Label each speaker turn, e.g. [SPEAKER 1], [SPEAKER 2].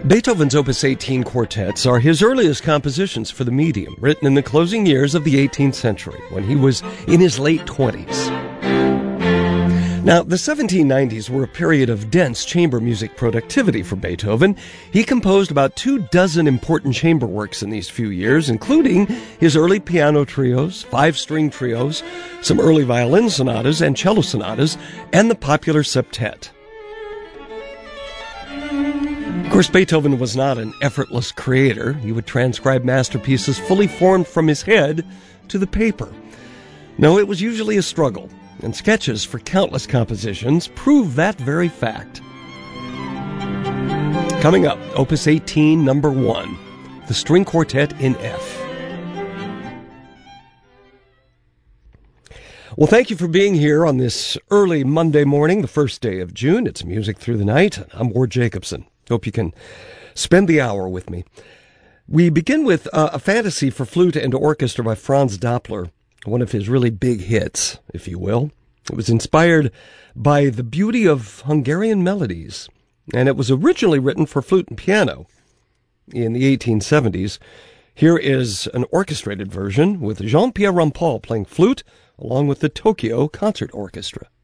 [SPEAKER 1] Beethoven's Opus 18 quartets are his earliest compositions for the medium, written in the closing years of the 18th century, when he was in his late 20s. Now, the 1790s were a period of dense chamber music productivity for Beethoven. He composed about 24 important chamber works in these few years, including his early piano trios, 5-string trios, some early violin sonatas and cello sonatas, and the popular septet. Of course, Beethoven was not an effortless creator. He would transcribe masterpieces fully formed from his head to the paper. No, it was usually a struggle, and sketches for countless compositions prove that very fact. Coming up, Opus 18, number 1, the String Quartet in F. Well, thank you for being here on this early Monday morning, the first day of June. It's Music Through the Night. I'm Ward Jacobson. Hope you can spend the hour with me. We begin with a fantasy for flute and orchestra by Franz Doppler, one of his really big hits, if you will. It was inspired by the beauty of Hungarian melodies, and it was originally written for flute and piano in the 1870s. Here is an orchestrated version with Jean-Pierre Rampal playing flute along with the Tokyo Concert Orchestra.